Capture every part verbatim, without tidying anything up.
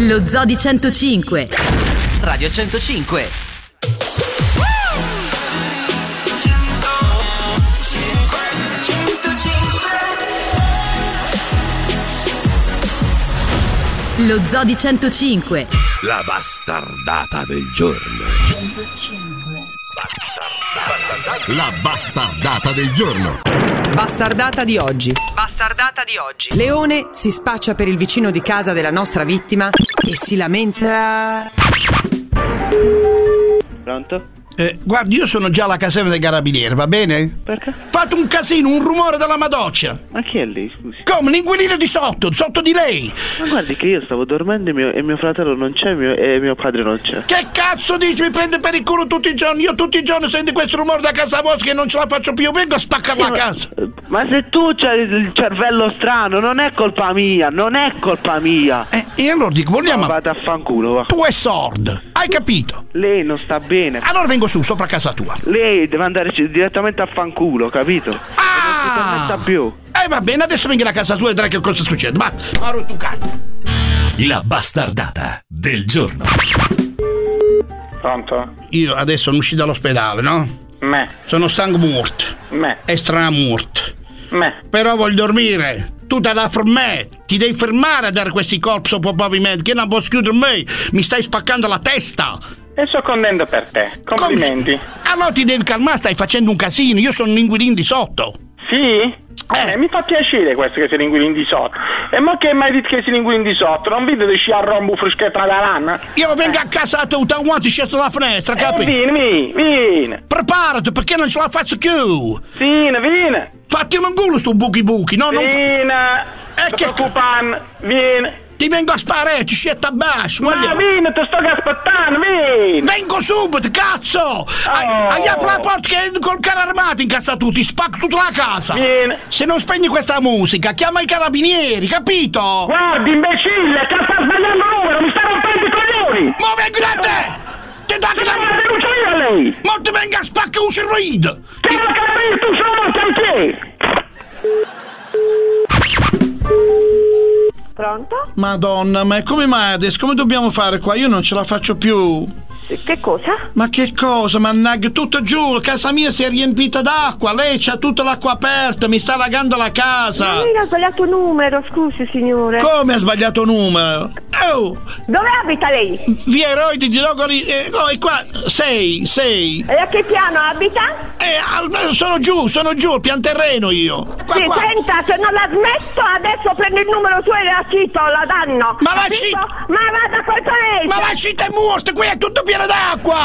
Lo Zoo di centocinque. Radio centocinque. Lo Zoo di centocinque. La bastardata del giorno. centocinque. La bastardata del giorno. Bastardata di oggi. Bastardata di oggi. Leone si spaccia per il vicino di casa della nostra vittima e si lamenta. Pronto? Eh, guardi, io sono già alla caserma dei carabinieri, va bene? Perché? Fate un casino, un rumore della madoccia. Ma chi è lei, scusi? Come? L'inquilino di sotto, sotto di lei. Ma guardi che io stavo dormendo e mio, e mio fratello non c'è mio, e mio padre non c'è. Che cazzo dici? Mi prende per il culo tutti i giorni. Io tutti i giorni sento questo rumore da casa vostra che non ce la faccio più. Vengo a spaccare la ma, casa. Ma se tu c'hai il cervello strano, non è colpa mia, non è colpa mia. Eh, e allora dico, vogliamo... No, vado a fanculo, va. Tu è sordo, hai capito? Lei non sta bene. Allora vengo su, sopra casa tua. Lei deve andare direttamente a fanculo, capito? Ah! Non si permetta più. Eh va bene, adesso vengo a casa tua e vedrai che cosa succede. Ma, ma rotto cazzo. La bastardata del giorno. Pronto? Io adesso sono uscito dall'ospedale, no? Me. Sono stanco morto. Me. E stramorto. Me. Però voglio dormire. Tu te la fermare. Ti devi fermare a dare questi corpi sopra pavimento. Che non posso chiudere me. Mi stai spaccando la testa. E sto contento per te. Complimenti. Come? Allora ti devi calmare, stai facendo un casino. Io sono un inquilino di sotto. Sì? Eh, mi fa piacere questo che sei l'inquilino di sotto. E mo che mai detto che sei l'inquilino di sotto? Non vedi che sci a rombo fruschetta da lana? Io vengo eh. a casa tua, ti aguanto sceso dalla finestra, capi? Eh, vieni, vieni. Preparati, perché non ce la faccio più. Vieni, vieni. Fatti un culo sto buchi buchi, no? Vieni. Non... E che preoccupano, vieni. Ti vengo a sparare, ti scetta a basso. Ma guarda. Vieni, ti sto aspettando, vieni. Vengo subito, cazzo. Oh. Hai apri la porta che col carro armato in casa tu, ti spacco tutta la casa. Vieni. Se non spegni questa musica, chiama i carabinieri, capito? Guardi, imbecille, che sta sbagliando numero, mi sta rompendo i coglioni. Ma vengo da te. Ti dà che la... Ma denuncia io a lei. Ma ti venga a spaccare un cervello. Chiama i carabinieri, tu sono morto anche. Pronto? Madonna, ma come mai adesso? Come dobbiamo fare qua? Io non ce la faccio più. Che cosa? Ma che cosa? Mannaggia, tutto giù, casa mia si è riempita d'acqua, lei c'ha tutta l'acqua aperta, mi sta allagando la casa. Ma lei ha sbagliato numero, scusi signore. Come ha sbagliato numero? Oh! Dove abita lei? Via Eroi di Logori, eh, oh, è qua, sei, sei. E a che piano abita? Eh, sono giù, sono giù, al pian terreno io. Qua, sì, qua. senta, se non la smetto adesso prendo il numero suo e la cito, la danno. Ma la cito? Ma vada col paese. Ma la cita è morta, qui è tutto pieno d'acqua!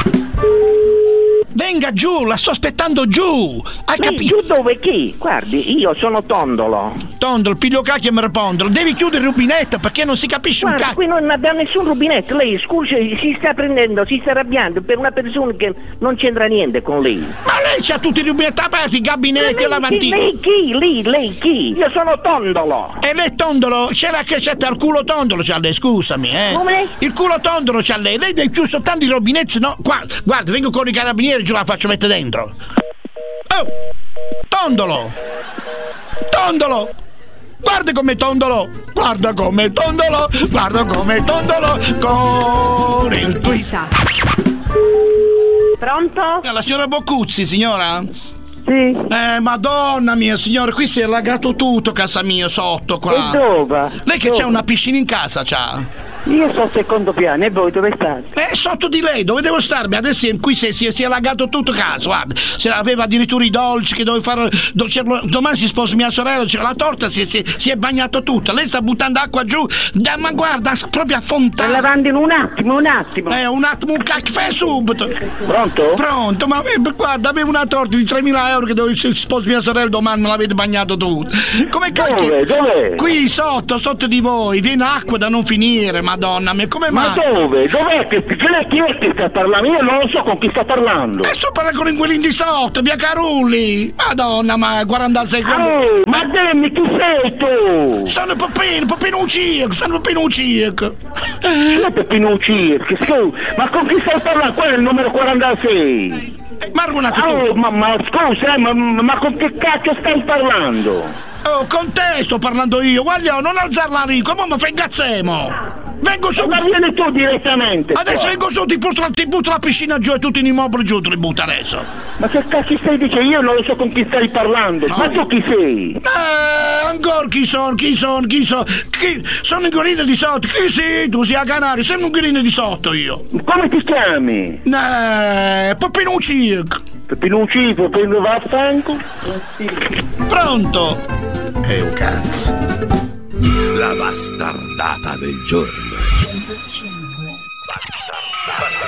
Venga giù, la sto aspettando giù! Hai capito? Giù dove chi? Guardi, io sono Tondolo. Tondolo, piglio cacchio e me repondolo. Devi chiudere il rubinetto perché non si capisce Guarda, un cacchio. qui non abbiamo nessun rubinetto. Lei, scusi, si sta prendendo, si sta arrabbiando per una persona che non c'entra niente con lei. Ma lei c'ha tutti i rubinetti aperti, i gabinetti e lavandini. Lei chi? Lei, lei chi? Io sono Tondolo. E lei Tondolo? C'è la cacetta al culo Tondolo c'ha lei, scusami, eh. Come? Il culo Tondolo c'ha lei. Lei deve chiudere soltanto i rubinetti, no? Guarda, guarda, vengo con i carabinieri, giù la faccio mettere dentro. Oh! Tondolo! Tondolo! Guarda come Tondolo! Guarda come Tondolo! Guarda come Tondolo! Con il twist! Pronto? La signora Boccuzzi, signora? Sì. Eh, madonna mia, signora, qui si è allagato tutto casa mia sotto qua. E dove? Lei che dove? c'ha una piscina in casa, c'ha? Io sto al secondo piano, e voi dove state? Eh, sotto di lei, dove devo starmi? Adesso qui si è, si è, si è allagato tutto casa, guarda. Se aveva addirittura i dolci che dove fare. Do, domani si sposa mia sorella, c'è la torta, si è, si, si è bagnato tutto. Lei sta buttando acqua giù, da, ma guarda, proprio a fontana. Sta lavando in un attimo, un attimo. Eh, un attimo, un caffè subito. Pronto? Pronto, ma eh, guarda, avevo una torta di tremila euro che dove si sposa mia sorella domani, me l'avete bagnato tutto. Come cacchio? Dove? Dove? Qui sotto, sotto di voi, viene acqua da non finire, madonna mia, come Ma mai? dove? Dov'è che, chi è, chi è che sta parlando? Io non lo so con chi sta parlando. E sto parlando con l'inquilino di sotto, via Carulli. Madonna, ma quarantasei Oh, ma dimmi chi sei tu? Sono Peppino, Peppino Ucirco, sono Peppino Ucirco. Chi è Peppino Ucirco? Scusa, ma con chi stai parlando? Quello è il numero quarantasei. Eh, ma un attimo. Oh, ma, ma scusa, eh, ma, ma con che cacchio stai parlando? Oh, con te sto parlando io, guarda, non alzare la rico, ma mi fai incazzemo. Vengo su! Ma vieni tu direttamente! Adesso qua. vengo su, ti butto, la, ti butto la piscina giù e tutti gli immobili giù, te li butto adesso! Ma che cazzo stai dicendo? Io non lo so con chi stai parlando! No. Ma tu chi sei? Eh, ancora chi sono, chi sono, chi sono? Chi? Sono un guarino di sotto, chi sei? Tu sei a Canario, sei un guarino di sotto io! Come ti chiami? Eh, Peppino Ucirc! Peppino Ucirc, Peppino vaffanco? Pronto? È un cazzo! La bastardata del giorno. centocinque